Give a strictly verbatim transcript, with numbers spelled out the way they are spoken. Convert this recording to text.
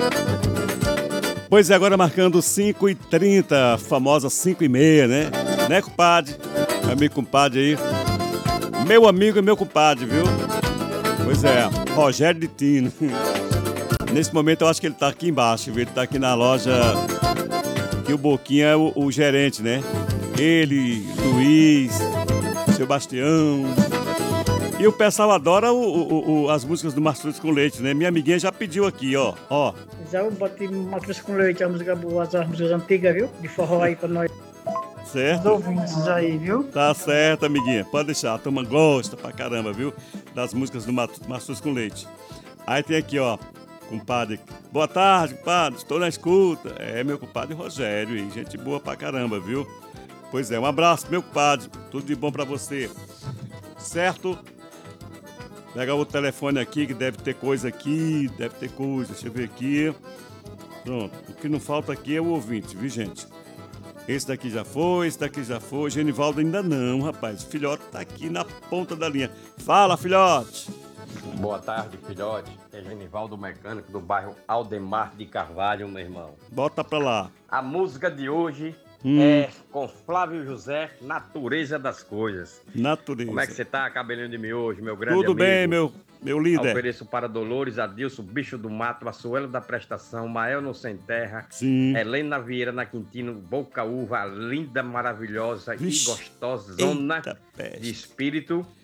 Pois é, agora marcando cinco e trinta, famosa cinco e meia, né? Né, compadre? Meu amigo compadre aí. Meu amigo e meu compadre, viu? Pois é, Rogério de Tino. Nesse momento eu acho que ele tá aqui embaixo, viu? Ele tá aqui na loja, que o Boquinha é o, o gerente, né? Ele, Luiz, Sebastião. E o pessoal adora o, o, o, as músicas do Mastruz com Leite, né? Minha amiguinha já pediu aqui, ó, ó. Já eu botei Mastruz com Leite, a música boa, as músicas antigas, viu? De forró aí pra nós. Certo? Os ouvintes aí, viu? Tá certo, amiguinha. Pode deixar, a turma gosta pra caramba, viu? Das músicas do Mastruz com Leite. Aí tem aqui, ó, compadre. Boa tarde, compadre, estou na escuta. É, meu compadre Rogério, hein? Gente boa pra caramba, viu? Pois é, um abraço, meu compadre. Tudo de bom pra você. Certo? Pegar o telefone aqui, que deve ter coisa aqui, deve ter coisa. Deixa eu ver aqui. Pronto. O que não falta aqui é o ouvinte, viu, gente? Esse daqui já foi, esse daqui já foi. Genivaldo ainda não, rapaz. O filhote tá aqui na ponta da linha. Fala, filhote! Boa tarde, filhote. É Genivaldo Mecânico do bairro Aldemar de Carvalho, meu irmão. Bota pra lá. A música de hoje hum. é com Flávio José, Natureza das Coisas. Natureza. Como é que você tá, cabelinho de miojo, meu grande Tudo amigo? bem, meu, meu líder. Ofereço para Dolores, Adilson, Bicho do Mato, Açuelo da Prestação, Mael no Sem Terra, Sim. Helena Vieira na Quintino, Boca Uva, linda, maravilhosa. Vixe. E gostosa, zona de espírito.